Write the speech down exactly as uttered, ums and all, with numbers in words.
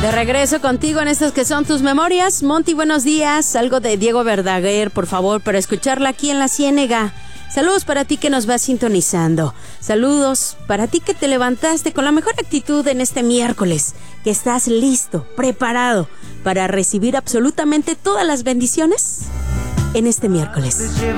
De regreso contigo en estas que son tus memorias. Monty, buenos días. Algo de Diego Verdaguer, por favor, para escucharla aquí en La Ciénega. Saludos para ti que nos vas sintonizando. Saludos para ti que te levantaste con la mejor actitud en este miércoles, que estás listo, preparado para recibir absolutamente todas las bendiciones en este miércoles.